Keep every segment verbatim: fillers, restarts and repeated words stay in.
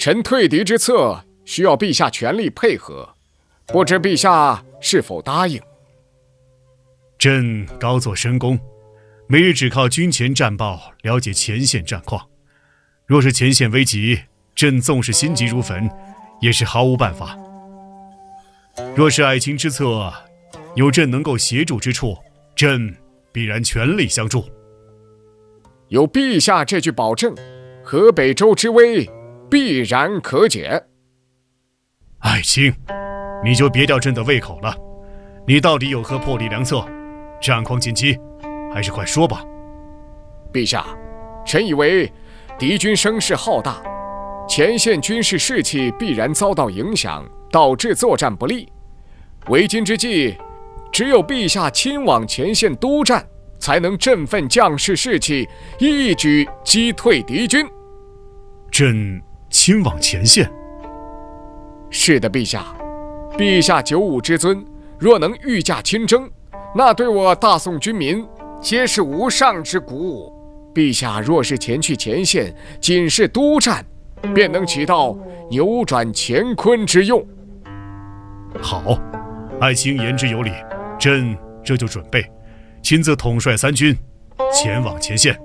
臣退敌之策需要陛下全力配合，不知陛下是否答应？ 朕高做深宫，每日只靠军前战报了解前线战况。若是前线危急，朕纵是心急如焚，也是毫无办法。若是爱卿之策有朕能够协助之处，朕必然全力相助。 有陛下这句保证，河北州之危必然可解。 爱卿，你就别吊朕的胃口了，你到底有何破例良策？战况紧急，还是快说吧。 陛下，臣以为敌军声势浩大，前线军事士气必然遭到影响，导致作战不利。为今之计，只有陛下亲往前线督战，才能振奋将士士气，一举击退敌军。 朕亲往前线？ 是的，陛下。陛下九五之尊，若能御驾亲征，那对我大宋军民皆是无上之鼓舞。陛下若是前去前线，仅是督战，便能起到扭转乾坤之用。 好，爱卿言之有理，朕这就准备亲自统帅三军前往前线。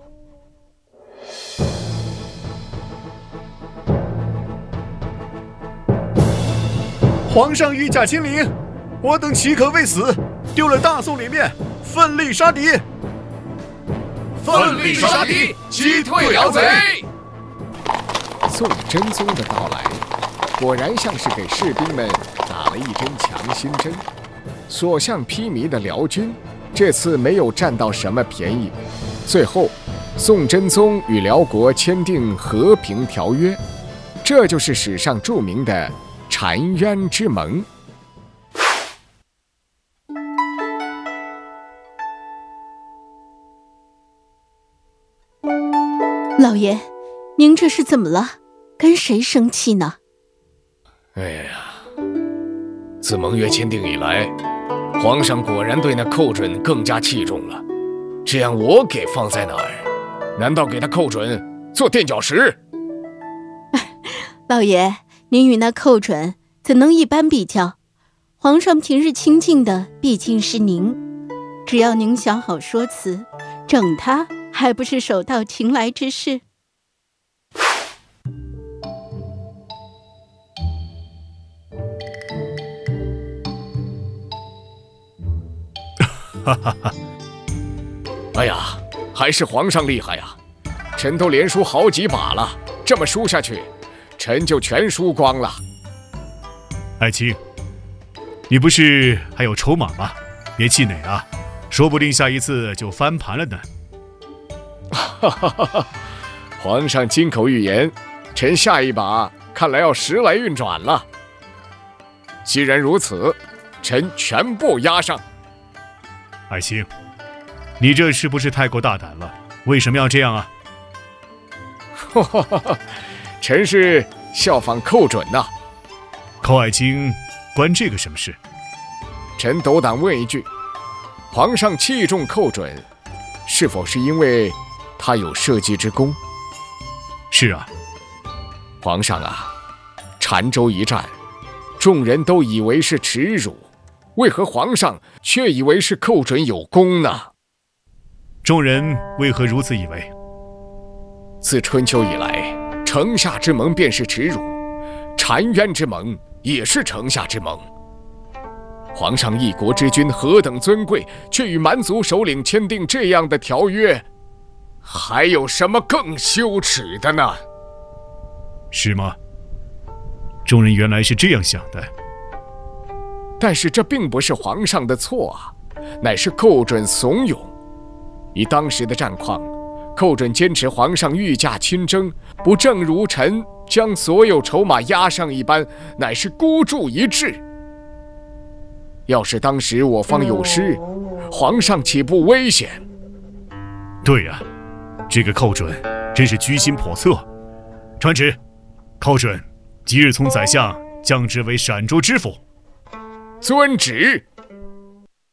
皇上御驾亲临，我等岂可畏死，丢了大宋脸面，奋力杀敌！ 奋力杀敌，击退辽贼！ 宋真宗的到来，果然像是给士兵们打了一针强心针。所向披靡的辽军，这次没有占到什么便宜。最后，宋真宗与辽国签订和平条约，这就是史上著名的澶渊之盟。 老爷，您这是怎么了？跟谁生气呢？ 哎呀，自盟约签订以来，皇上果然对那寇准更加器重了。这样我给放在哪儿？难道给他寇准做垫脚石？ 老爷，您与那寇准怎能一般比较？皇上平日亲近的毕竟是您，只要您想好说辞，整他还不是手到擒来之事？ 哈哈哈！ 哎呀，还是皇上厉害呀！臣都连输好几把了，这么输下去，臣就全输光了。 爱卿，你不是还有筹码吗？别气馁啊，说不定下一次就翻盘了呢。 哈哈哈哈！皇上金口玉言，臣下一把看来要时来运转了。既然如此，臣全部押上。 爱卿，你这是不是太过大胆了？为什么要这样啊？ 哈哈哈！臣是效仿寇准呐、啊。 寇爱卿关这个什么事？ 臣斗胆问一句，皇上器重寇准，是否是因为他有社稷之功？ 是啊。 皇上啊，澶州一战，众人都以为是耻辱，为何皇上却以为是寇准有功呢？ 众人为何如此以为？ 自春秋以来，城下之盟便是耻辱，澶渊之盟也是城下之盟。皇上一国之君何等尊贵，却与蛮族首领签订这样的条约，还有什么更羞耻的呢？ 是吗？众人原来是这样想的。 但是这并不是皇上的错啊，乃是寇准怂恿。以当时的战况，寇准坚持皇上御驾亲征，不正如臣将所有筹码押上一般，乃是孤注一掷。要是当时我方有失，皇上岂不危险？ 对呀、啊，这个寇准真是居心叵测。传旨，寇准即日从宰相降职为陕州知府。 遵旨。